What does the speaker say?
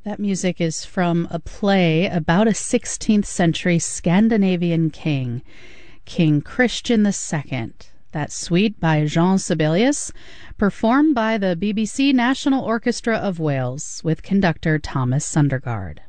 That music is from a play about a 16th century Scandinavian king, King Christian II. That suite by Jean Sibelius, performed by the BBC National Orchestra of Wales with conductor Thomas Sundergaard.